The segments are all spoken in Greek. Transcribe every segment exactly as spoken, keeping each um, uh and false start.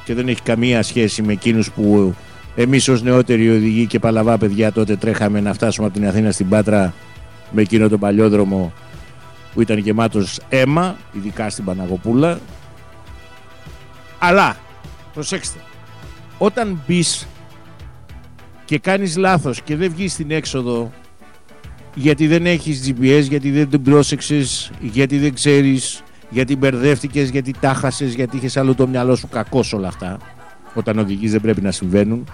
και δεν έχει καμία σχέση με εκείνους που εμείς ως νεότεροι οδηγοί και παλαβά παιδιά τότε τρέχαμε να φτάσουμε από την Αθήνα στην Πάτρα με εκείνο τον παλιόδρομο που ήταν γεμάτος αίμα, ειδικά στην Παναγοπούλα. Αλλά, προσέξτε, όταν μπεις και κάνεις λάθος και δεν βγεις στην έξοδο γιατί δεν έχεις τζι πι ες, γιατί δεν την πρόσεξες, γιατί δεν ξέρεις, γιατί μπερδεύτηκες, γιατί τα χάσες, γιατί είχες άλλο το μυαλό σου κακό σε όλα αυτά, όταν οδηγείς δεν πρέπει να συμβαίνουν.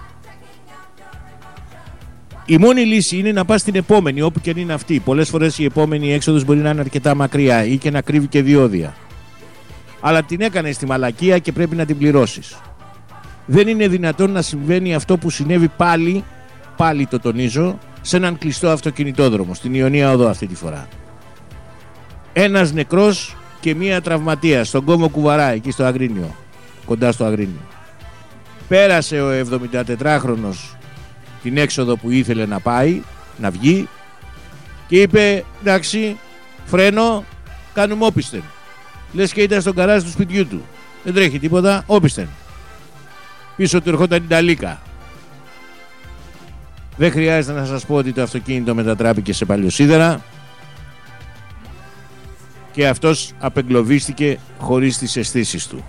Η μόνη λύση είναι να πας στην επόμενη, όπου και αν είναι αυτή. Πολλές φορές η επόμενη έξοδος μπορεί να είναι αρκετά μακριά ή και να κρύβει και διόδια. Αλλά την έκανες στη μαλακία και πρέπει να την πληρώσεις. Δεν είναι δυνατόν να συμβαίνει αυτό που συνέβη πάλι, πάλι το τονίζω, σε έναν κλειστό αυτοκινητόδρομο, στην Ιωνία Οδό αυτή τη φορά. Ένας νεκρός και μία τραυματία στον κόμβο Κουβαρά, εκεί στο Αγρίνιο, κοντά στο Αγρίνιο. Πέρασε ο εβδομηντατετράχρονος την έξοδο που ήθελε να πάει, να βγει, και είπε εντάξει, φρένο, κάνουμε όπισθεν. Λες και ήταν στον καράζ του σπιτιού του. Δεν τρέχει τίποτα, όπισθεν. Πίσω του ερχόταν η Νταλίκα. Δεν χρειάζεται να σας πω ότι το αυτοκίνητο μετατράπηκε σε παλιοσίδερα και αυτός απεγκλωβίστηκε χωρίς τις αισθήσεις του.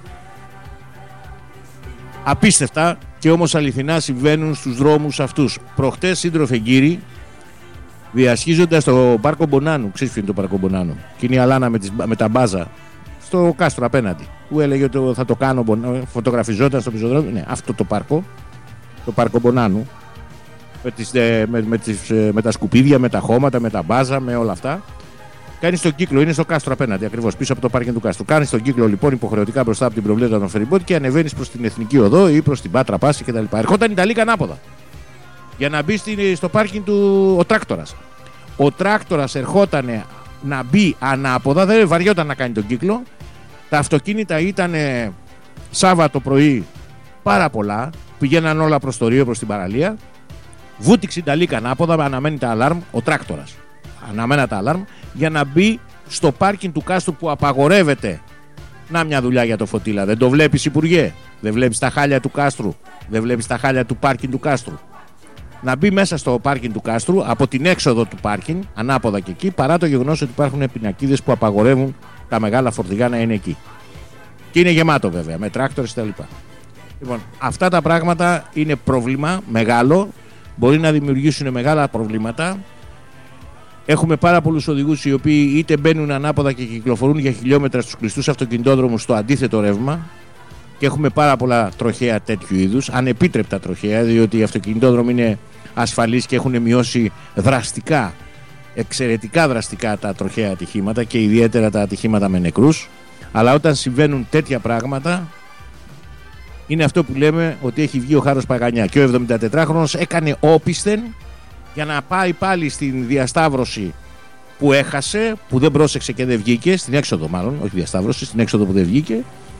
Απίστευτα και όμως αληθινά συμβαίνουν στους δρόμους αυτούς. Προχτές, σύντροφε κύριοι, διασχίζοντας το πάρκο Μπονάνου, ξέρεις ποιο είναι το πάρκο Μπονάνου, και είναι η Αλάνα με, τις, με τα μπάζα, στο κάστρο απέναντι, που έλεγε ότι θα το κάνω, φωτογραφιζόταν στο πεζοδρόμιο. Ναι, αυτό το πάρκο, το πάρκο Μπονάνου, με, τις, με, με, τις, με τα σκουπίδια, με τα χώματα, με τα μπάζα, με όλα αυτά. Κάνει τον κύκλο, είναι στο κάστρο απέναντι, ακριβώς πίσω από το πάρκινγκ του κάστρου. Κάνει τον κύκλο λοιπόν υποχρεωτικά μπροστά από την προβλέτα των φεριμπότ και ανεβαίνει προς την Εθνική Οδό ή προς την Πάτρα Πάση κτλ. Ερχόταν η Ιταλίκα ανάποδα για να μπει στο πάρκινγκ του ο τράκτορας. Ο τράκτορας ερχόταν να μπει ανάποδα, δεν βαριόταν να κάνει τον κύκλο. Τα αυτοκίνητα ήταν Σάββατο πρωί πάρα πολλά, πηγαίναν όλα προς το Ρίο, προς την παραλία. Βούτυξε η Ιταλίκα ανάποδα, αναμένει τα αλάρμ ο τράκτορας. Αναμένα τα αλάρμ για να μπει στο πάρκινγκ του κάστρου που απαγορεύεται. Να μια δουλειά για το Φωτίλα. Δεν το βλέπεις, Υπουργέ? Δεν βλέπεις τα χάλια του κάστρου? Δεν βλέπεις τα χάλια του πάρκινγκ του κάστρου? Να μπει μέσα στο πάρκινγκ του κάστρου από την έξοδο του πάρκινγκ, ανάποδα και εκεί, παρά το γεγονός ότι υπάρχουν πινακίδες που απαγορεύουν τα μεγάλα φορτηγά να είναι εκεί. Και είναι γεμάτο βέβαια με τράκτορες κτλ. Λοιπόν, αυτά τα πράγματα είναι πρόβλημα μεγάλο. Μπορεί να δημιουργήσουν μεγάλα προβλήματα. Έχουμε πάρα πολλούς οδηγούς οι οποίοι είτε μπαίνουν ανάποδα και κυκλοφορούν για χιλιόμετρα στους κλειστούς αυτοκινητόδρομους στο αντίθετο ρεύμα, και έχουμε πάρα πολλά τροχαία τέτοιου είδους, ανεπίτρεπτα τροχαία, διότι οι αυτοκινητόδρομοι είναι ασφαλείς και έχουν μειώσει δραστικά, εξαιρετικά δραστικά τα τροχαία ατυχήματα και ιδιαίτερα τα ατυχήματα με νεκρούς. Αλλά όταν συμβαίνουν τέτοια πράγματα, είναι αυτό που λέμε ότι έχει βγει ο χάρος παγανιά. Και ο εβδομηντατετράχρονος έκανε όπισθεν για να πάει πάλι στην διασταύρωση που έχασε, που δεν πρόσεξε και δεν βγήκε, στην έξοδο μάλλον, όχι διασταύρωση, στην έξοδο που δεν βγήκε.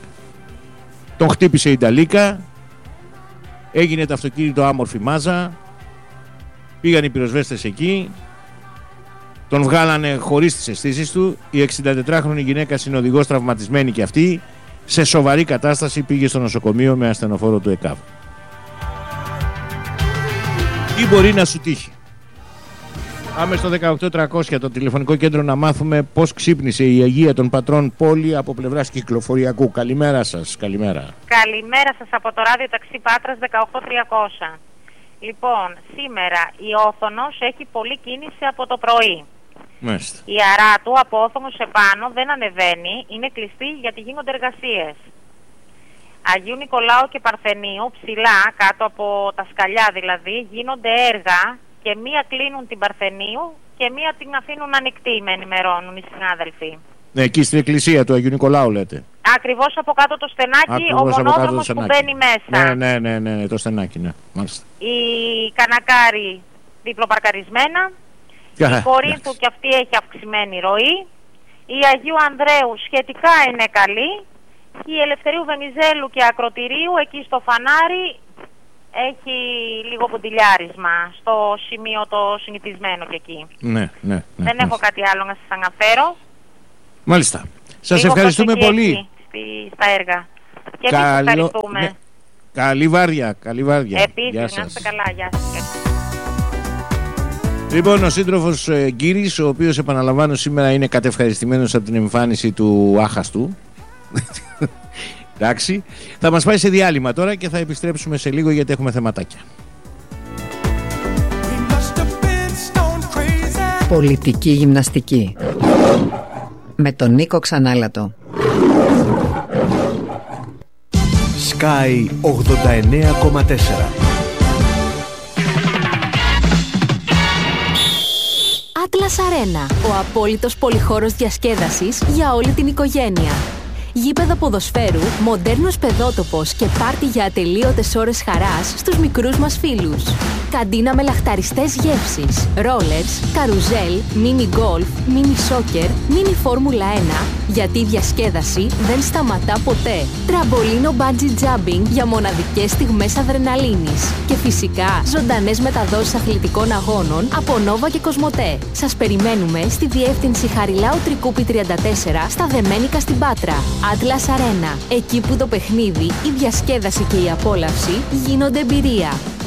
Τον χτύπησε η Ιταλίκα, έγινε το αυτοκίνητο άμορφη μάζα, πήγαν οι πυροσβέστες εκεί, τον βγάλανε χωρίς τις αισθήσεις του. Η εξηντατετράχρονη γυναίκα συνοδηγός, τραυματισμένη και αυτή, σε σοβαρή κατάσταση, πήγε στο νοσοκομείο με ασθενοφόρο του ΕΚΑΒ. Τι μπορεί να σου τύχει? Πάμε στο δεκαοκτώ τριακόσια, το τηλεφωνικό κέντρο, να μάθουμε πώς ξύπνησε η Αγία των Πατρών πόλη από πλευράς κυκλοφοριακού. Καλημέρα σας. Καλημέρα. Καλημέρα σας από το ράδιο ταξί Πάτρας δεκαοκτώ τριακόσια. Λοιπόν, σήμερα η Όθωνος έχει πολλή κίνηση από το πρωί. Μάλιστα. Η Αράτου από Όθωνος επάνω δεν ανεβαίνει, είναι κλειστή γιατί γίνονται εργασίες. Αγίου Νικολάου και Παρθενίου ψηλά, κάτω από τα σκαλιά δηλαδή, γίνονται έργα και μία κλείνουν την Παρθενίου και μία την αφήνουν ανοιχτή, με ενημερώνουν οι συνάδελφοι. Ναι, εκεί στην εκκλησία του Αγίου Νικολάου λέτε. Ακριβώς από κάτω το στενάκι, Ακριβώς ο μονόδρομος που μπαίνει μέσα. Ναι, ναι, ναι, ναι, ναι, το στενάκι, ναι. Μάλιστα. Η Κανακάρη διπλοπαρκαρισμένα. Η Κορίνθου και αυτή έχει αυξημένη ροή. Η Αγίου Ανδρέου σχετικά είναι καλή. Η Ελευθερίου Βενιζέλου και Ακροτηρίου εκεί στο φανάρι έχει λίγο ποντιλιάρισμα στο σημείο το συνηθισμένο και εκεί. Ναι, ναι, ναι. Δεν ναι. έχω κάτι άλλο να σας αναφέρω. Μάλιστα. Σας λίγο ευχαριστούμε πολύ. Εκεί, στη, στα έργα. Και εμείς Καλό... ευχαριστούμε. Ναι. Καλή βάρδια, καλή βάρδια. Επίσης, να είστε καλά, γεια σας. Λοιπόν, ο σύντροφος ε, Γκύρης, ο οποίος επαναλαμβάνω σήμερα είναι κατευχαριστημένος από την εμφάνιση του άχαστου. Εντάξει, θα μας πάει σε διάλειμμα τώρα και θα επιστρέψουμε σε λίγο γιατί έχουμε θεματάκια. Πολιτική γυμναστική με τον Νίκο Ξανάλατο. Sky ογδόντα εννέα κόμμα τέσσερα. Atlas Arena, ο απόλυτος πολυχώρος διασκέδασης για όλη την οικογένεια. Γήπεδο ποδοσφαίρου, μοντέρνος παιδότοπος και πάρτι για ατελείωτες ώρες χαράς στους μικρούς μας φίλους. Καντίνα με λαχταριστές γεύσεις, ρόλερς, καρουζέλ, μίνι γκολφ, μίνι σόκερ, μίνι φόρμουλα ένα, γιατί η διασκέδαση δεν σταματά ποτέ. Τραμπολίνο bungee jumping για μοναδικές στιγμές αδρεναλίνης. Και φυσικά ζωντανές μεταδόσεις αθλητικών αγώνων από Νόβα και Κοσμοτέ. Σας περιμένουμε στη διεύθυνση Χαριλάου Τρικούπη τριάντα τέσσερα στα Δεμένικα στην Πάτρα. Atlas Arena, εκεί που το παιχνίδι, η διασκέδαση και η απόλαυση γίνονται εμπειρία.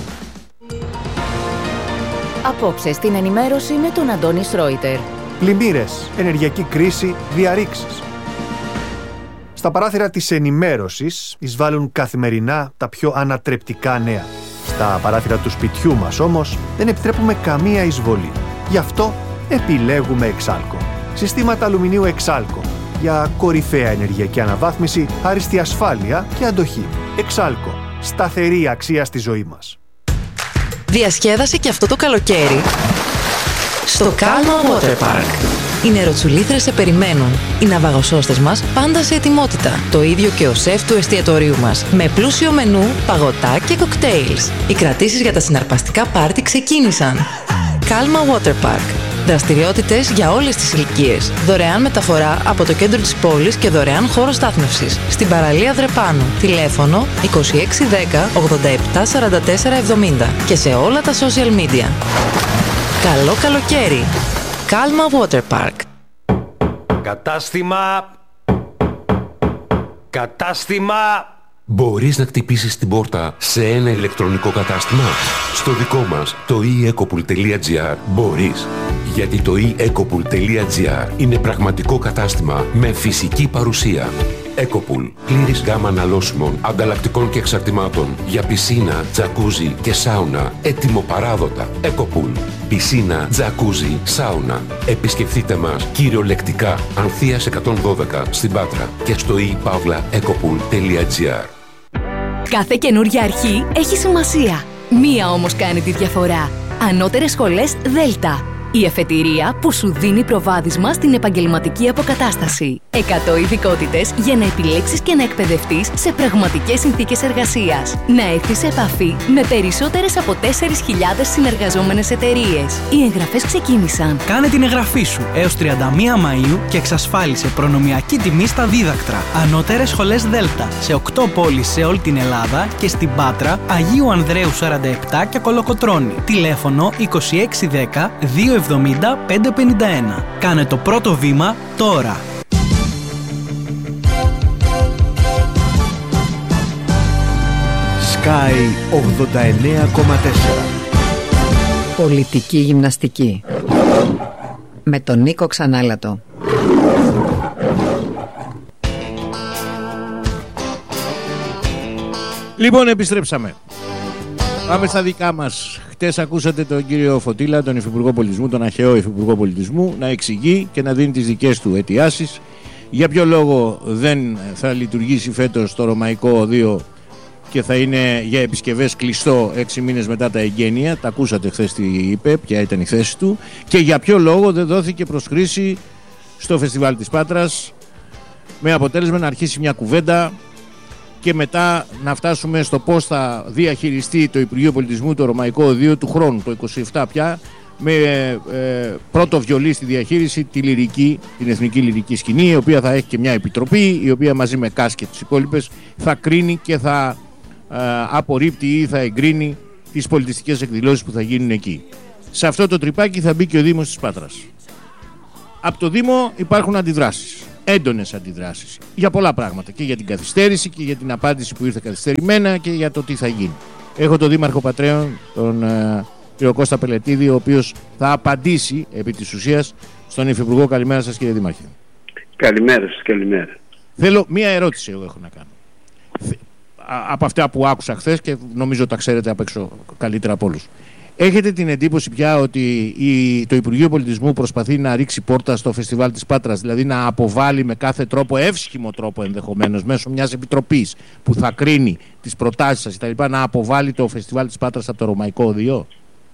Απόψε στην ενημέρωση με τον Αντώνη Σρόιτερ. Πλημμύρες, ενεργειακή κρίση, διαρρήξεις. Στα παράθυρα της ενημέρωσης εισβάλλουν καθημερινά τα πιο ανατρεπτικά νέα. Στα παράθυρα του σπιτιού μας όμως δεν επιτρέπουμε καμία εισβολή. Γι' αυτό επιλέγουμε Εξάλκο. Συστήματα αλουμινίου Εξάλκο. Για κορυφαία ενεργειακή αναβάθμιση, άριστη ασφάλεια και αντοχή. Εξάλκο. Σταθερή αξία στη ζωή μας. Διασκέδασε και αυτό το καλοκαίρι στο Calma Water Park. Οι νεροτσουλήθρες σε περιμένουν. Οι ναυαγοσώστες μας πάντα σε ετοιμότητα. Το ίδιο και ο σεφ του εστιατορίου μας. Με πλούσιο μενού, παγωτά και κοκτέιλς. Οι κρατήσεις για τα συναρπαστικά πάρτι ξεκίνησαν. Calma Water Park. Δραστηριότητες για όλες τις ηλικίες. Δωρεάν μεταφορά από το κέντρο της πόλης και δωρεάν χώρο στάθμευσης. Στην παραλία Δρεπάνου. Τηλέφωνο είκοσι έξι δέκα ογδόντα επτά σαράντα τέσσερα εβδομήντα και σε όλα τα social media. Καλό καλοκαίρι. Calma Water Park. Κατάστημα. Κατάστημα. Μπορείς να χτυπήσεις την πόρτα σε ένα ηλεκτρονικό κατάστημα. Στο δικό μας, το e ecopool τελεία gr, μπορείς. Γιατί το e ecopool τελεία gr είναι πραγματικό κατάστημα με φυσική παρουσία. Ecopool, πλήρης γάμα αναλώσιμων, ανταλλακτικών και εξαρτημάτων για πισίνα, τζακούζι και σάουνα, έτοιμο παράδοτα. Ecopool, πισίνα, τζακούζι, σάουνα. Επισκεφτείτε μας κυριολεκτικά Ανθείας εκατόν δώδεκα στην Πάτρα και στο e pavla ecopool τελεία gr. Κάθε καινούργια αρχή έχει σημασία. Μία όμως κάνει τη διαφορά. Ανώτερες σχολές Δέλτα. Η εφετηρία που σου δίνει προβάδισμα στην επαγγελματική αποκατάσταση. εκατό ειδικότητες για να επιλέξεις και να εκπαιδευτείς σε πραγματικές συνθήκες εργασίας. Να έρθεις σε επαφή με περισσότερες από τέσσερις χιλιάδες συνεργαζόμενες εταιρείες. Οι εγγραφές ξεκίνησαν. Κάνε την εγγραφή σου έως τριάντα μία Μαΐου και εξασφάλισε προνομιακή τιμή στα δίδακτρα. Ανώτερες σχολές Δέλτα σε οκτώ πόλεις σε όλη την Ελλάδα και στην Πάτρα, Αγίου Ανδρέου σαράντα επτά και Κολοκοτρώνη. Τηλέφωνο είκοσι έξι δέκα δύο εβδομήντα πέντε πενήντα ένα. Κάνε το πρώτο βήμα τώρα. Sky ογδόντα εννέα κόμμα τέσσερα. Πολιτική γυμναστική με τον Νίκο Ξανάλατο. Λοιπόν, επιστρέψαμε. Πάμε στα δικά μας. Χτες ακούσατε τον κύριο Φωτήλα, τον Υφυπουργό Πολιτισμού, τον αρχαίο Υφυπουργό Πολιτισμού, να εξηγεί και να δίνει τις δικές του αιτιάσεις για ποιο λόγο δεν θα λειτουργήσει φέτος το Ρωμαϊκό Οδείο και θα είναι για επισκευές κλειστό έξι μήνες μετά τα εγγένεια. Τα ακούσατε χθες τι είπε, ποια ήταν η θέση του, και για ποιο λόγο δεν δόθηκε προς χρήση στο Φεστιβάλ της Πάτρας, με αποτέλεσμα να αρχίσει μια κουβέντα και μετά να φτάσουμε στο πώς θα διαχειριστεί το Υπουργείο Πολιτισμού το Ρωμαϊκό Οδείο του χρόνου, το είκοσι επτά πια, με ε, πρώτο βιολί στη διαχείριση τη λυρική, την εθνική λυρική σκηνή, η οποία θα έχει και μια επιτροπή, η οποία μαζί με ΚΑΣ και τις υπόλοιπες θα κρίνει και θα ε, απορρίπτει ή θα εγκρίνει τις πολιτιστικές εκδηλώσεις που θα γίνουν εκεί. Σε αυτό το τρυπάκι θα μπει και ο Δήμος της Πάτρας. Από το Δήμο υπάρχουν αντιδράσεις. έντονες αντιδράσεις για πολλά πράγματα, και για την καθυστέρηση και για την απάντηση που ήρθε καθυστερημένα και για το τι θα γίνει. Έχω τον Δήμαρχο Πατρέων, τον ε, κ. Κώστα Πελετίδη, ο οποίος θα απαντήσει επί της ουσίας στον Υφυπουργό. Καλημέρα σας, κύριε Δήμαρχε. Καλημέρα σας, καλημέρα. Θέλω μία ερώτηση εγώ έχω να κάνω. Από αυτά που άκουσα χθες και νομίζω τα ξέρετε απ' έξω καλύτερα από όλους. Έχετε την εντύπωση πια ότι η, το Υπουργείο Πολιτισμού προσπαθεί να ρίξει πόρτα στο Φεστιβάλ της Πάτρας, δηλαδή να αποβάλει με κάθε τρόπο, εύσχυμο τρόπο ενδεχομένως, μέσω μιας επιτροπής που θα κρίνει τις προτάσεις σας κτλ., να αποβάλει το Φεστιβάλ της Πάτρας από το Ρωμαϊκό Οδείο?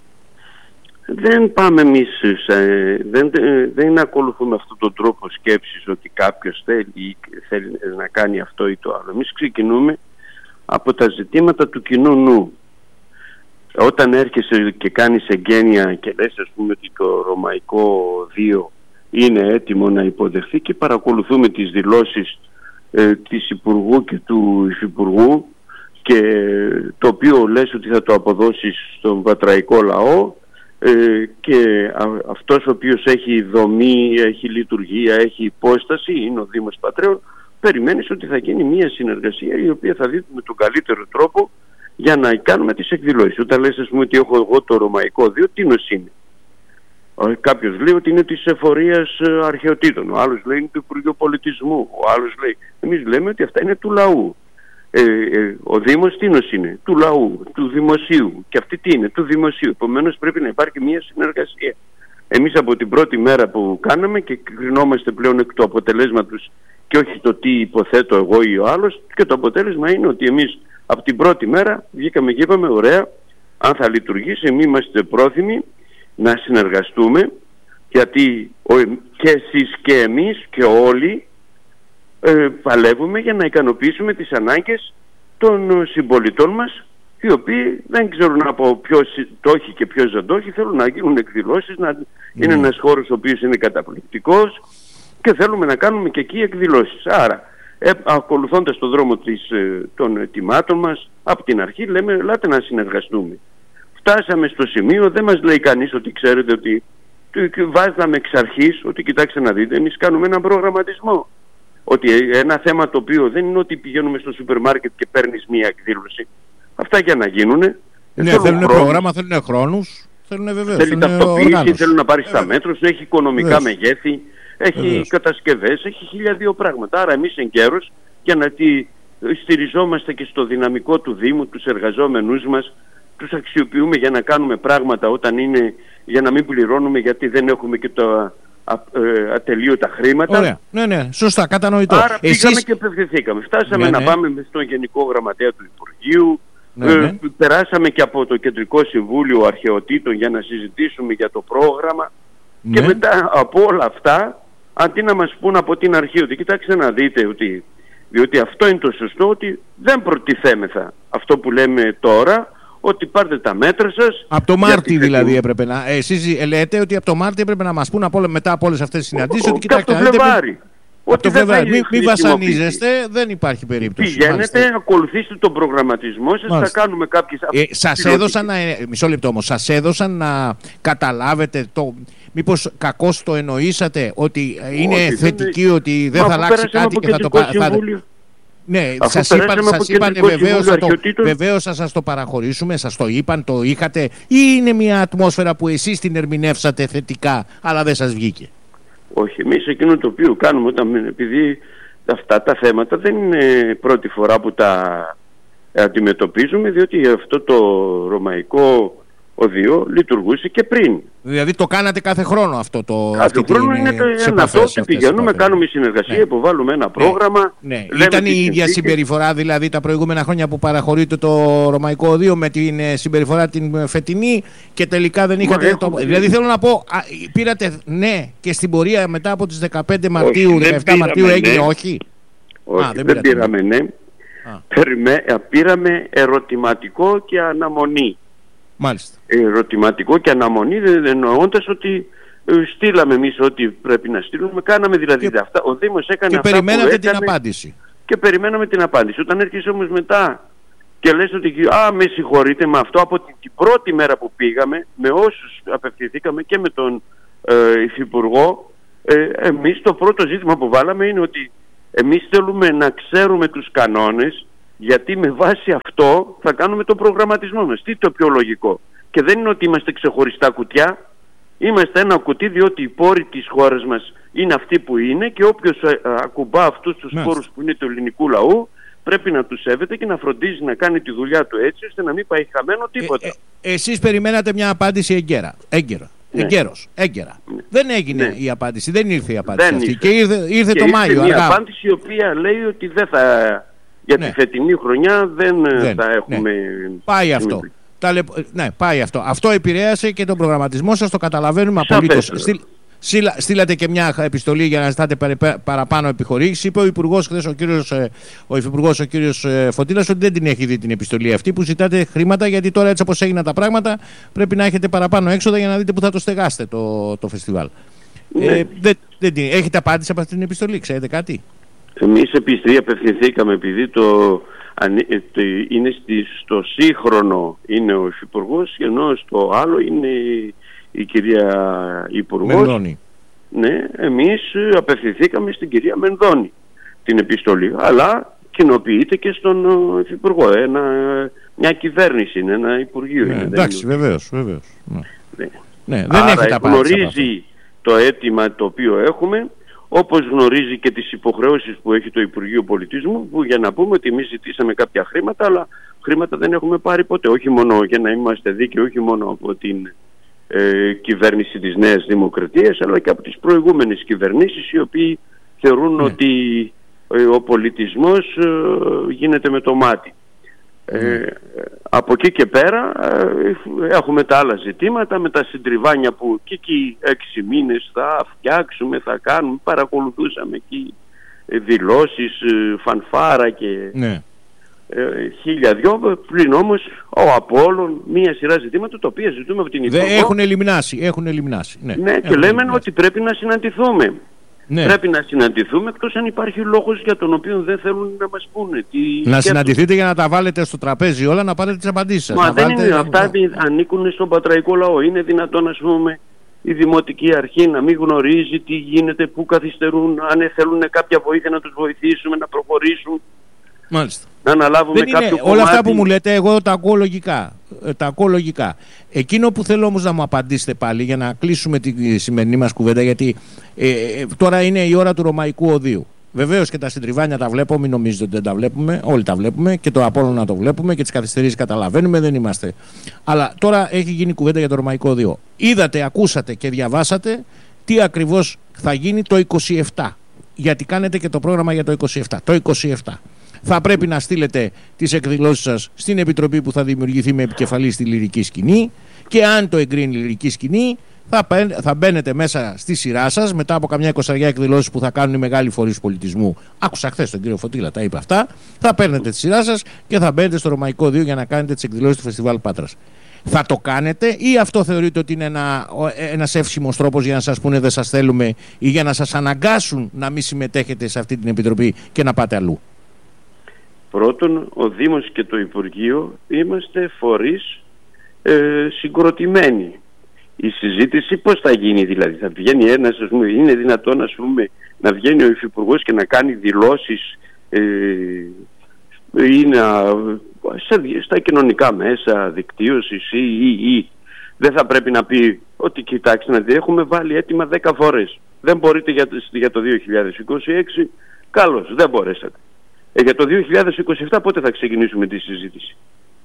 Δεν πάμε εμείς, ε, δεν, δεν ακολουθούμε αυτόν τον τρόπο σκέψης ότι κάποιος θέλει, θέλει να κάνει αυτό ή το άλλο. Εμείς ξεκινούμε από τα ζητήματα του κοινού νου. Όταν έρχεσαι και κάνεις εγγένεια και λες, ας πούμε, ότι το Ρωμαϊκό Οδείο είναι έτοιμο να υποδεχθεί, και παρακολουθούμε τις δηλώσεις ε, της Υπουργού και του Υφυπουργού, και το οποίο λες ότι θα το αποδώσεις στον πατραϊκό λαό, ε, και α, αυτός ο οποίος έχει δομή, έχει λειτουργία, έχει υπόσταση, είναι ο Δήμος Πατρέων. Περιμένεις ότι θα γίνει μια συνεργασία η οποία θα δει με τον καλύτερο τρόπο για να κάνουμε τις εκδηλώσεις. Όταν λες, ας πούμε, ότι έχω εγώ το Ρωμαϊκό Οδείο, τι νος είναι? Κάποιος λέει ότι είναι της Εφορίας Αρχαιοτήτων, ο άλλος λέει είναι του Υπουργείου Πολιτισμού, ο άλλος λέει. Εμείς λέμε ότι αυτά είναι του λαού. Ε, ε, ο Δήμος τι νος είναι? Του λαού, του δημοσίου. Και αυτή τι είναι? Του δημοσίου. Επομένως πρέπει να υπάρχει μια συνεργασία. Εμείς από την πρώτη μέρα που κάναμε, και κρινόμαστε πλέον εκ του αποτελέσματος και όχι το τι υποθέτω εγώ ή ο άλλος, και το αποτέλεσμα είναι ότι εμείς από την πρώτη μέρα βγήκαμε και είπαμε, ωραία, αν θα λειτουργήσει, εμείς είμαστε πρόθυμοι να συνεργαστούμε, γιατί και εσείς και εμείς και όλοι ε, παλεύουμε για να ικανοποιήσουμε τις ανάγκες των συμπολιτών μας, οι οποίοι δεν ξέρουν από ποιος το έχει και ποιος δεν το έχει, θέλουν να γίνουν εκδηλώσεις, να mm. είναι ένας χώρος ο οποίος είναι καταπληκτικός, και θέλουμε να κάνουμε και εκεί εκδηλώσεις. Άρα, ε, ακολουθώντας τον δρόμο της, ε, των ετοιμάτων μας, από την αρχή λέμε, ελάτε να συνεργαστούμε. Φτάσαμε στο σημείο, δεν μας λέει κανείς ότι ξέρετε ότι βάζαμε εξ αρχής ότι κοιτάξτε να δείτε, εμείς κάνουμε έναν προγραμματισμό. Ότι ένα θέμα το οποίο δεν είναι ότι πηγαίνουμε στο σούπερ μάρκετ και παίρνεις μία εκδήλωση. Αυτά για να γίνουνε. Ναι, θέλουν, θέλουν πρόγραμμα, θέλουν χρόνους, θέλουν βεβαίως. Θέλει ταυτοποίηση, θέλουν να πάρεις τα μέτρα, έχει οικονομικά Βεβαίως. μεγέθη, έχει Βεβαίως. κατασκευές, έχει χίλια δύο πράγματα. Άρα εμείς εγκαίρως, για να τη στηριζόμαστε και στο δυναμικό του Δήμου, τους εργαζόμενούς μας, τους αξιοποιούμε για να κάνουμε πράγματα όταν είναι, για να μην πληρώνουμε γιατί δεν έχουμε και τα α, ε, ατελείωτα χρήματα. Ωραία. Ναι, ναι, σωστά, κατανοητό. Άρα Εσείς... πήγαμε και απευθυνθήκαμε. Φτάσαμε ναι, ναι. να πάμε στον Γενικό Γραμματέα του Υπουργείου, ναι, ναι. Ε, περάσαμε και από το Κεντρικό Συμβούλιο Αρχαιοτήτων για να συζητήσουμε για το πρόγραμμα, ναι. και μετά από όλα αυτά, αντί να μας πούν από την αρχή ότι κοιτάξτε να δείτε ότι, διότι αυτό είναι το σωστό, ότι δεν προτιθέμεθα αυτό που λέμε τώρα, ότι πάρτε τα μέτρα σας. Από το Μάρτι δηλαδή και... έπρεπε να... Εσείς λέτε ότι από το Μάρτι έπρεπε να μας πούν από, μετά από όλες αυτές τις συναντήσεις ότι κοιτάξτε... Από το Φλεβάρι. Ότι δεν θα μην μη βασανίζεστε, δεν υπάρχει περίπτωση. Πηγαίνετε, μάλιστα. ακολουθήστε τον προγραμματισμό σας, μάλιστα. θα κάνουμε κάποιες... Ε, σας έδωσαν, να, μισό λεπτό όμως, σας έδωσαν να καταλάβετε το... Μήπως κακώς το εννοήσατε, ότι είναι Όχι, θετική, δεν... ότι δεν Μα θα αλλάξει κάτι και θα το... Θα... Ναι, σας είπαν, σας είπαν βεβαίως, θα το, βεβαίως θα σας το παραχωρήσουμε, σας το είπαν, το είχατε, ή είναι μια ατμόσφαιρα που εσείς την ερμηνεύσατε θετικά, αλλά δεν σας βγήκε? Όχι, εμείς εκείνο το οποίο κάνουμε, όταν, επειδή αυτά τα θέματα δεν είναι πρώτη φορά που τα αντιμετωπίζουμε, διότι αυτό το Ρωμαϊκό Οδείο λειτουργούσε και πριν. Δηλαδή το κάνατε κάθε χρόνο αυτό το... Κάθε χρόνο είναι το ένα αυτό, πηγαίνουμε, κάνουμε συνεργασία, ναι. υποβάλλουμε ένα πρόγραμμα. Ναι. Ναι. Ήταν η ίδια συνθήκες. συμπεριφορά δηλαδή τα προηγούμενα χρόνια που παραχωρείται το Ρωμαϊκό Οδείο με την συμπεριφορά την φετινή και τελικά δεν είχατε... Μα, το... έχω... Δηλαδή θέλω να πω, α, πήρατε ναι και στην πορεία μετά από τις δεκαπέντε Μαρτίου, όχι, δεκαεπτά Μαρτίου έγινε ναι. όχι. Όχι, α, δεν, δεν πήραμε ναι. Πήραμε, πήραμε ερωτηματικό και αναμονή. Μάλιστα. Ερωτηματικό και αναμονή, εννοώντας ότι ε, στείλαμε εμείς ό,τι πρέπει να στείλουμε, κάναμε δηλαδή και, αυτά. Ο Δήμος έκανε και αυτά περιμένατε που έκανε, την απάντηση. Και περιμέναμε την απάντηση. Όταν έρχεσαι όμως μετά και λες ότι α, με συγχωρείτε με αυτό, από την, την πρώτη μέρα που πήγαμε, με όσους απευθυνθήκαμε και με τον ε, Υφυπουργό, Ε, εμείς το πρώτο ζήτημα που βάλαμε είναι ότι εμείς θέλουμε να ξέρουμε τους κανόνες, γιατί με βάση αυτό θα κάνουμε τον προγραμματισμό μας. Τι το πιο λογικό? Και δεν είναι ότι είμαστε ξεχωριστά κουτιά. Είμαστε ένα κουτί, διότι οι πόροι της χώρας μας είναι αυτοί που είναι και όποιος ακουμπά αυτούς τους πόρους που είναι του ελληνικού λαού πρέπει να τους σέβεται και να φροντίζει να κάνει τη δουλειά του έτσι ώστε να μην πάει χαμένο τίποτα. Ε, ε, εσείς περιμένατε μια απάντηση εγκαίρα. Έγκαιρα. Ναι. Εγκαίρος, έγκαιρα. Ναι. Δεν έγινε ναι. η απάντηση, δεν ήρθε η απάντηση δεν αυτή. Ήρθε. Και ήρθε, ήρθε και το ήρθε Μάιο. Μια αργά. απάντηση η οποία λέει ότι δεν θα, για ναι. τη φετινή χρονιά δεν, δεν. θα έχουμε... Ναι. Πάει αυτό. Τα, ναι, πάει αυτό. Αυτό επηρέασε και τον προγραμματισμό σας, το καταλαβαίνουμε απολύτως. Στείλα, στείλατε και μια επιστολή για να ζητάτε παραπάνω επιχορήγηση. Είπε ο Υπουργός χθες, ο, κύριος, ο Υφυπουργός, ο κύριος Φωτήλας, ότι δεν την έχει δει την επιστολή αυτή, που ζητάτε χρήματα, γιατί τώρα έτσι όπως έγιναν τα πράγματα πρέπει να έχετε παραπάνω έξοδα για να δείτε που θα το στεγάσετε το, το φεστιβάλ. Ναι. Ε, δεν, δεν, έχετε απάντηση από αυτή την επιστολή, ξέρετε κάτι? Εμείς επιστρή απευθυνθήκαμε επειδή το, το, είναι στο σύγχρονο είναι ο Υφυπουργός, ενώ στο άλλο είναι η κυρία Υπουργός. Μενδώνη. Ναι, εμείς απευθυνθήκαμε στην κυρία Μενδώνη την επιστολή, αλλά κοινοποιείται και στον Υφυπουργό. Ένα, μια κυβέρνηση είναι, ένα Υπουργείο. Ναι, είναι, εντάξει, είναι... βεβαίως, βεβαίως. Ναι. Ναι. Ναι, δεν Άρα έχει γνωρίζει το αίτημα το οποίο έχουμε, όπως γνωρίζει και τις υποχρεώσεις που έχει το Υπουργείο Πολιτισμού, που για να πούμε ότι εμείς ζητήσαμε κάποια χρήματα, αλλά χρήματα δεν έχουμε πάρει ποτέ. Όχι μόνο για να είμαστε δίκαιοι, όχι μόνο από την Ε, κυβέρνηση της Νέας Δημοκρατίας, αλλά και από τις προηγούμενες κυβερνήσεις, οι οποίοι θεωρούν ναι. ότι ε, ο πολιτισμός ε, γίνεται με το μάτι. Ναι. Ε, από εκεί και πέρα ε, έχουμε τα άλλα ζητήματα με τα συντριβάνια που και εκεί έξι μήνες θα φτιάξουμε, θα κάνουμε, παρακολουθούσαμε εκεί ε, δηλώσεις, ε, φανφάρα και... Ναι. χίλια δυο, πλην όμως ο Απόλλων, μία σειρά ζητήματα τα οποία ζητούμε από την Υπουργό. Έχουν ελιμνάσει, έχουν ελιμνάσει. Ναι, ναι και λέμε ελιμνάσει. Ότι πρέπει να συναντηθούμε. Ναι. Πρέπει να συναντηθούμε, εκτός αν υπάρχει λόγος για τον οποίο δεν θέλουν να μας πούνε. Τι να συναντηθείτε για να τα βάλετε στο τραπέζι όλα, να πάρετε τις απαντήσεις σας. Μα δεν βάλετε... είναι, αυτά ανήκουν στον πατραϊκό λαό. Είναι δυνατόν, ας πούμε, η Δημοτική Αρχή να μην γνωρίζει τι γίνεται, πού καθυστερούν, αν θέλουν κάποια βοήθεια να τους βοηθήσουμε να προχωρήσουν. Μάλιστα. Να αναλάβουμε δεν κάποιο είναι, κομμάτι. Όλα αυτά που μου λέτε εγώ τα ακούω λογικά, τα ακούω λογικά. Εκείνο που θέλω όμως να μου απαντήσετε πάλι για να κλείσουμε τη σημερινή μας κουβέντα, γιατί ε, ε, τώρα είναι η ώρα του Ρωμαϊκού Οδείου. Βεβαίως και τα συντριβάνια τα βλέπω, μην νομίζετε ότι δεν τα βλέπουμε, όλοι τα βλέπουμε και το Απόλλωνα το βλέπουμε και τις καθυστερήσεις καταλαβαίνουμε, δεν είμαστε. Αλλά τώρα έχει γίνει κουβέντα για το Ρωμαϊκό Οδείο. Είδατε, ακούσατε και διαβάσατε τι ακριβώς θα γίνει το είκοσι επτά. Γιατί κάνετε και το πρόγραμμα για το είκοσι επτά. Το είκοσι επτά. Θα πρέπει να στείλετε τις εκδηλώσεις σας στην επιτροπή που θα δημιουργηθεί με επικεφαλή στη Λυρική Σκηνή, και αν το εγκρίνει η Λυρική Σκηνή θα, θα μπαίνετε μέσα στη σειρά σας μετά από καμιά εικοσαριά εκδηλώσεις που θα κάνουν οι μεγάλοι φορείς πολιτισμού. Άκουσα χθες τον κύριο Φωτήλα, τα είπε αυτά. Θα παίρνετε τη σειρά σας και θα μπαίνετε στο Ρωμαϊκό Οδείο για να κάνετε τις εκδηλώσεις του Φεστιβάλ Πάτρας. Θα το κάνετε ή αυτό θεωρείτε ότι είναι ένα, ένας εύσημος τρόπος για να σας πούνε δεν σας θέλουμε ή για να σας αναγκάσουν να μην συμμετέχετε σε αυτή την επιτροπή και να πάτε αλλού? Πρώτον, ο Δήμος και το Υπουργείο είμαστε φορείς ε, συγκροτημένοι. Η συζήτηση πώς θα γίνει, δηλαδή θα βγαίνει ένας, ας πούμε, είναι δυνατόν, ας πούμε, να βγαίνει ο Υφυπουργός και να κάνει δηλώσεις ε, ή να, σε, στα κοινωνικά μέσα δικτύωσης ή, ή, ή δεν θα πρέπει να πει ότι κοιτάξτε να δει, έχουμε βάλει έτοιμα δέκα φορές, δεν μπορείτε για, για το δύο χιλιάδες είκοσι έξι, καλώς, δεν μπορέσατε. Ε, για το δύο χιλιάδες είκοσι επτά πότε θα ξεκινήσουμε τη συζήτηση?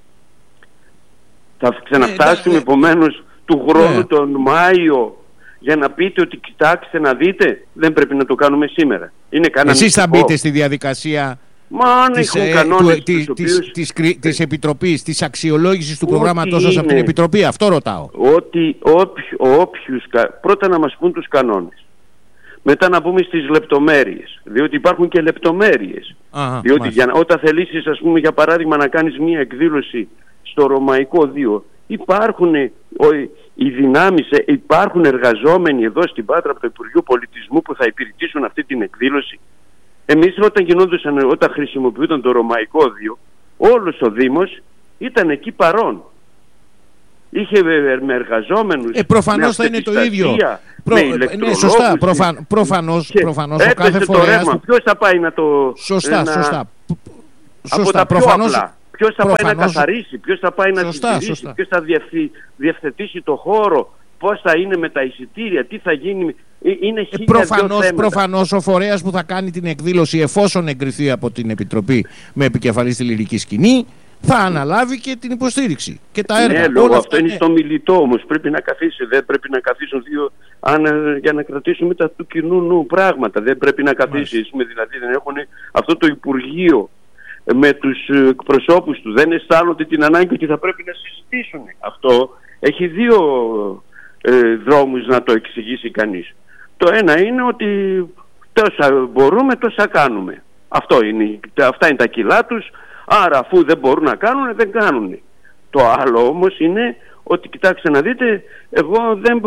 Θα ξαναφτάσουμε ε, επομένως του χρόνου ναι. τον Μάιο για να πείτε ότι κοιτάξτε να δείτε, δεν πρέπει να το κάνουμε σήμερα. Είναι Εσείς θα μπείτε στη διαδικασία Μα, της, ε, του, της, οποίους... της, της, της Επιτροπής, της αξιολόγησης του προγράμματός σας από την Επιτροπή, αυτό ρωτάω. Ότι όποι, όποιους, πρώτα να μας πούν τους κανόνες. Μετά να πούμε στις λεπτομέρειες, διότι υπάρχουν και λεπτομέρειες. Αχα, διότι για, όταν θελήσεις, ας πούμε, για παράδειγμα να κάνεις μία εκδήλωση στο Ρωμαϊκό Οδείο, υπάρχουν ο, οι δυνάμεις, υπάρχουν εργαζόμενοι εδώ στην Πάτρα από το Υπουργείο Πολιτισμού που θα υπηρετήσουν αυτή την εκδήλωση. Εμείς όταν γινόντουσαν, όταν χρησιμοποιούνταν το Ρωμαϊκό Οδείο, όλος ο Δήμος ήταν εκεί παρόν. είχε με εργαζόμενους. Ε, προφανώς θα είναι το ίδιο. Προ... Ναι, σωστά. Προφαν... Προφανώς, προφανώς ο κάθε φορέας. Που... Ποιος θα πάει να το. Σωστά, να... σωστά. Από σωστά. τα πιο Προφανώς... απλά. Ποιος θα προφανώς... πάει να καθαρίσει, ποιος θα πάει να συντηρήσει, ποιος θα διευθυ... διευθετήσει το χώρο, πώς θα είναι με τα εισιτήρια, τι θα γίνει. Είναι ε, προφανώς, προφανώς ο φορέας που θα κάνει την εκδήλωση, εφόσον εγκριθεί από την Επιτροπή με επικεφαλή στη λυρική σκηνή, θα αναλάβει και την υποστήριξη και τα έργα. Ναι, λόγω αυτό είναι στο μιλητό όμως. Πρέπει να καθίσει, δεν πρέπει να καθίσουν δύο αν, για να κρατήσουμε τα του κοινού νου πράγματα. Δεν πρέπει να καθίσει, δηλαδή δεν έχουν αυτό το Υπουργείο με τους εκπροσώπους του, δεν αισθάνονται την ανάγκη ότι θα πρέπει να συζητήσουν. Αυτό έχει δύο ε, δρόμους να το εξηγήσει κανείς. Το ένα είναι ότι τόσα μπορούμε, τόσα κάνουμε. Αυτό είναι, αυτά είναι τα κιλά τους, άρα αφού δεν μπορούν να κάνουν, δεν κάνουν. Το άλλο όμως είναι ότι, κοιτάξτε να δείτε, εγώ δεν,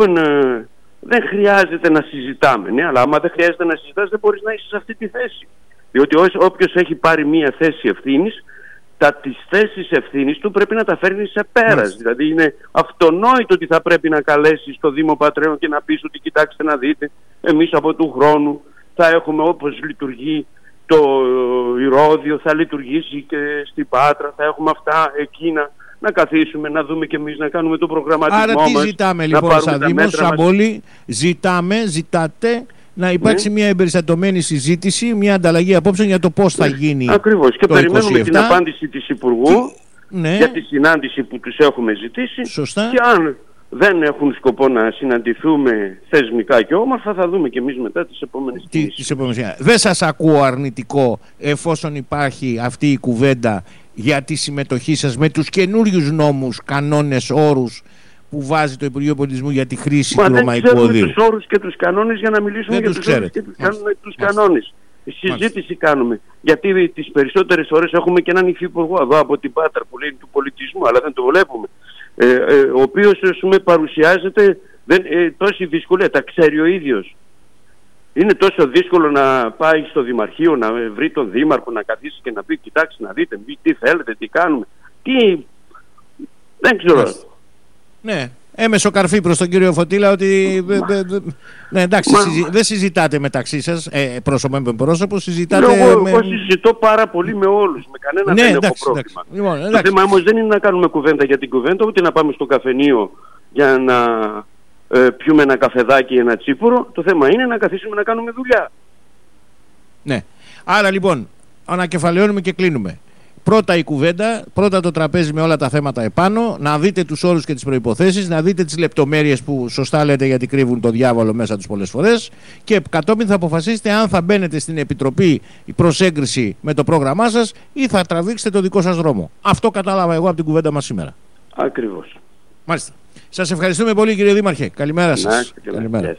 δεν χρειάζεται να συζητάμε. Ναι, αλλά άμα δεν χρειάζεται να συζητάς, δεν μπορείς να είσαι σε αυτή τη θέση. Διότι όποιος έχει πάρει μία θέση ευθύνης, τα τις θέσεις ευθύνης του πρέπει να τα φέρνει σε πέρας. Mm. Δηλαδή είναι αυτονόητο ότι θα πρέπει να καλέσεις το Δήμο Πατρέων και να πεις ότι κοιτάξτε να δείτε, εμείς από του χρόνου θα έχουμε όπως λειτουργεί το Ηρώδειο, θα λειτουργήσει και στην Πάτρα, θα έχουμε αυτά, εκείνα. Να καθίσουμε, να δούμε και εμείς να κάνουμε τον προγραμματισμό μας. Άρα τι μας, ζητάμε λοιπόν σαν Δήμος, σαν πόλη, ζητάμε, ζητάτε να υπάρξει ναι. μια εμπεριστατωμένη συζήτηση, μια ανταλλαγή απόψεων για το πώς θα γίνει. Ακριβώς. Και το περιμένουμε είκοσι επτά. Την απάντηση της Υπουργού και... ναι. για τη συνάντηση που τους έχουμε ζητήσει. Σωστά. Και αν δεν έχουν σκοπό να συναντηθούμε θεσμικά και όμορφα, θα δούμε και εμείς μετά τις επόμενες κινήσεις. Δεν σας ακούω αρνητικό εφόσον υπάρχει αυτή η κουβέντα για τη συμμετοχή σας με τους καινούριους νόμους, κανόνες, όρους που βάζει το Υπουργείο Πολιτισμού για τη χρήση Μα του Ρωμαϊκού Οδείου. Μα δεν ξέρουμε τους όρους και τους κανόνες για να μιλήσουμε δεν για τους όρους και τους, κανόνες, τους κανόνες. Συζήτηση κάνουμε. Γιατί τις περισσότερες ώρες έχουμε και έναν υφυπουργό εδώ από την Πάτρα που λέει του πολιτισμού, αλλά δεν το βλέπουμε. Ε, ε, ο οποίος πούμε, παρουσιάζεται δεν, ε, τόση δυσκολία, τα ξέρει ο ίδιος. Είναι τόσο δύσκολο να πάει στο Δημαρχείο, να βρει τον Δήμαρχο, να καθίσει και να πει κοιτάξτε να δείτε τι θέλετε, τι κάνουμε. Τι... Δεν ξέρω. Ναι, έμεσο καρφί προς τον κύριο Φωτήλα ότι ναι, εντάξει, Μα... συζη... δεν συζητάτε μεταξύ σας ε, πρόσωπο με πρόσωπο, συζητάτε εγώ, με... εγώ συζητώ πάρα πολύ με όλους, με κανένα ναι, δεν εντάξει, έχω πρόβλημα. Λοιπόν, το θέμα όμως δεν είναι να κάνουμε κουβέντα για την κουβέντα, ούτε να πάμε στο καφενείο για να ε, πιούμε ένα καφεδάκι, ένα τσίπουρο. Το θέμα είναι να καθίσουμε να κάνουμε δουλειά. Ναι, άρα λοιπόν ανακεφαλαιώνουμε και κλείνουμε. Πρώτα η κουβέντα, πρώτα το τραπέζι με όλα τα θέματα επάνω, να δείτε τους όρους και τις προϋποθέσεις, να δείτε τις λεπτομέρειες που σωστά λέτε γιατί κρύβουν το διάβολο μέσα τους πολλές φορές και κατόπιν θα αποφασίσετε αν θα μπαίνετε στην Επιτροπή προς έγκριση με το πρόγραμμά σας ή θα τραβήξετε το δικό σας δρόμο. Αυτό κατάλαβα εγώ από την κουβέντα μας σήμερα. Ακριβώς. Μάλιστα. Σας ευχαριστούμε πολύ κύριε Δήμαρχε. Καλημέρα σας. Να, καλημέρα.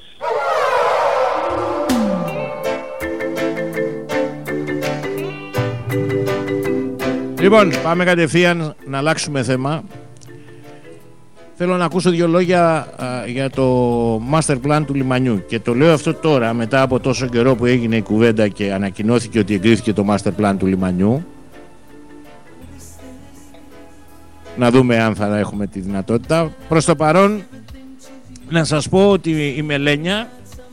Λοιπόν, πάμε κατευθείαν να αλλάξουμε θέμα. Θέλω να ακούσω δύο λόγια α, για το master plan του λιμανιού. Και το λέω αυτό τώρα, μετά από τόσο καιρό που έγινε η κουβέντα και ανακοινώθηκε ότι εγκρίθηκε το master plan του λιμανιού. Να δούμε αν θα έχουμε τη δυνατότητα. Προς το παρόν, να σας πω ότι η Μελένια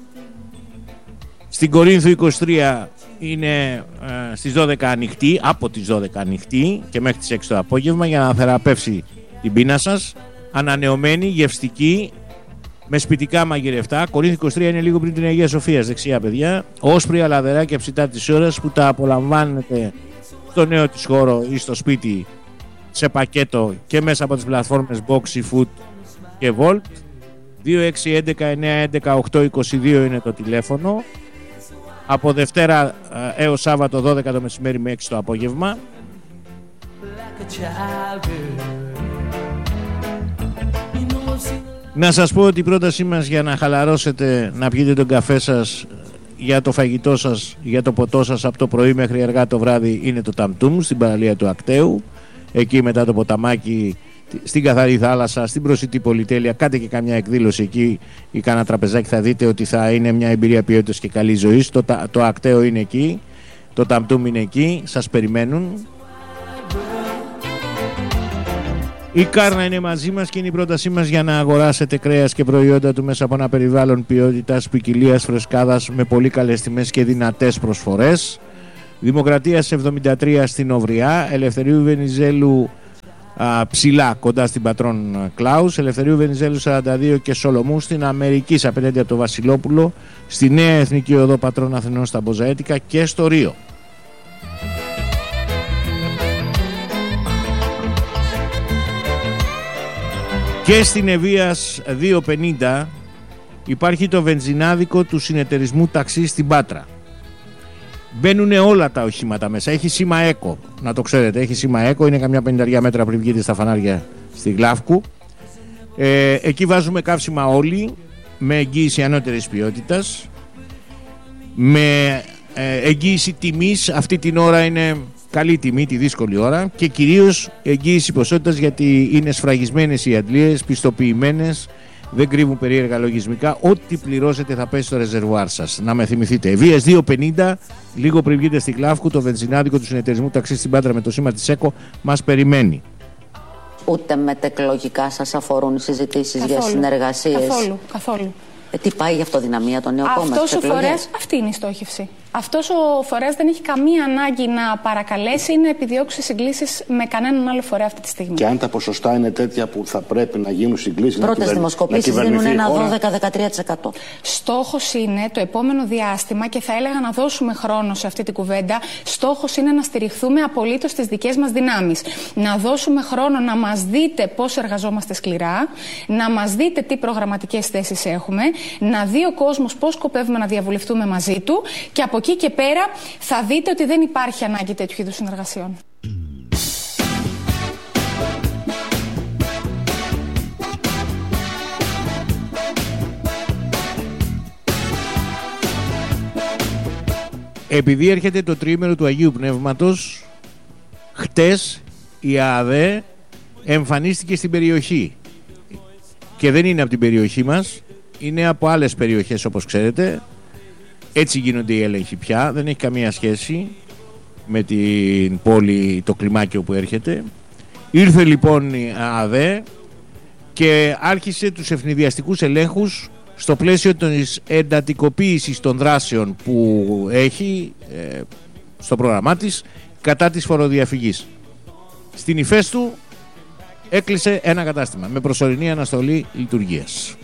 στην Κορίνθου είκοσι τρία είναι ε, στις δώδεκα ανοιχτή, από τις δώδεκα ανοιχτή και μέχρι τις έξι το απόγευμα για να θεραπεύσει την πείνα σας. Ανανεωμένη, γευστική, με σπιτικά μαγειρευτά. Κορίνθου είκοσι τρία είναι λίγο πριν την Αγία Σοφίας, δεξιά παιδιά. Όσπρια, λαδερά και ψητά της ώρας που τα απολαμβάνετε στο νέο της χώρο ή στο σπίτι σε πακέτο και μέσα από τις πλατφόρμες Boxy Food και Volt. δύο έξι έντεκα εννιά έντεκα οκτώ είκοσι δύο είναι το τηλέφωνο. Από Δευτέρα έως Σάββατο δώδεκα το μεσημέρι με έξι το απόγευμα. Να σας πω ότι η πρότασή μας για να χαλαρώσετε, να πιείτε τον καφέ σας, για το φαγητό σας, για το ποτό σας από το πρωί μέχρι αργά το βράδυ είναι το Ταμτούμ στην παραλία του Ακταίου. Εκεί μετά το ποταμάκι, στην καθαρή θάλασσα, στην προσιτή πολυτέλεια, κάντε και καμιά εκδήλωση εκεί ή κάνα τραπεζάκι, θα δείτε ότι θα είναι μια εμπειρία ποιότητας και καλή ζωής. Το, το Ακταίο είναι εκεί, το Ταμτούμ είναι εκεί, σας περιμένουν. Η Κάρνα είναι μαζί μας και είναι η πρότασή μας για να αγοράσετε κρέας και προϊόντα του μέσα από ένα περιβάλλον ποιότητας, ποικιλίας, φρεσκάδας με πολύ καλές τιμές και δυνατές προσφορές. Δημοκρατίας εβδομήντα τρία στην Ωβριά, Ελευθερίου Βενιζέλου α, ψηλά κοντά στην Πατρών Κλάους, Ελευθερίου Βενιζέλου σαράντα δύο και Σολομού στην Αμερική απέναντι από το Βασιλόπουλο, στη Νέα Εθνική Οδό Πατρών Αθηνών στα Μποζαέτικα και στο Ρίο. Και στην Ευβοίας διακόσια πενήντα υπάρχει το βενζινάδικο του συνεταιρισμού ταξί στην Πάτρα. Μπαίνουν όλα τα οχήματα μέσα. Έχει σήμα ΕΚΟ, να το ξέρετε. Έχει σήμα ΕΚΟ, είναι καμιά πενήντα μέτρα πριν βγείτε στα φανάρια στη Γλάφκου. Ε, εκεί βάζουμε καύσιμα όλοι με εγγύηση ανώτερης ποιότητας, με ε, εγγύηση τιμής. Αυτή την ώρα είναι καλή τιμή, τη δύσκολη ώρα, και κυρίως εγγύηση ποσότητας, γιατί είναι σφραγισμένες οι αντλίες, πιστοποιημένες, δεν κρύβουν περίεργα λογισμικά. Ό,τι πληρώσετε θα πέσει στο ρεζερβουάρ σας. Να με θυμηθείτε. Ευβοίας διακόσια πενήντα, λίγο πριν βγείτε στη Γλάφκου, το βενζινάδικο του συνεταιρισμού ταξί στην Πάτρα με το σήμα της ΕΚΟ μας περιμένει. Ούτε μετεκλογικά σας αφορούν οι συζητήσεις για συνεργασίες? Καθόλου, καθόλου. Ε, τι πάει για αυτοδυναμία των νέων κόμματων? Αυτός ο φορέας, αυτή είναι η στόχευση. Αυτός ο φορέας δεν έχει καμία ανάγκη να παρακαλέσει ή να επιδιώξει συγκλήσεις με κανέναν άλλο φορέα αυτή τη στιγμή. Και αν τα ποσοστά είναι τέτοια που θα πρέπει να γίνουν συγκλήσεις, πρώτες να δημοσκοπήσεις δίνουν ένα δώδεκα με δεκατρία τοις εκατό. Στόχος είναι το επόμενο διάστημα, και θα έλεγα να δώσουμε χρόνο σε αυτή την κουβέντα, στόχος είναι να στηριχθούμε απολύτως στις δικές μας δυνάμεις. Να δώσουμε χρόνο να μας δείτε πώς εργαζόμαστε σκληρά, να μας δείτε τι προγραμματικές θέσεις έχουμε, να δει ο κόσμος πώς σκοπεύουμε να διαβουλευτούμε μαζί του, και από εκεί και πέρα θα δείτε ότι δεν υπάρχει ανάγκη τέτοιου είδους συνεργασιών. Επειδή έρχεται το τριήμερο του Αγίου Πνεύματος, χτες η ΑΑΔΕ εμφανίστηκε στην περιοχή, και δεν είναι από την περιοχή μας, είναι από άλλες περιοχές, όπως ξέρετε. Έτσι γίνονται οι έλεγχοι πια, δεν έχει καμία σχέση με την πόλη, το κλιμάκιο που έρχεται. Ήρθε λοιπόν η ΑΑΔΕ και άρχισε τους ευνηδιαστικούς ελέγχους στο πλαίσιο της εντατικοποίησης των δράσεων που έχει ε, στο πρόγραμμά της κατά της φοροδιαφυγής. Στην Ηφαίστου έκλεισε ένα κατάστημα με προσωρινή αναστολή λειτουργίας.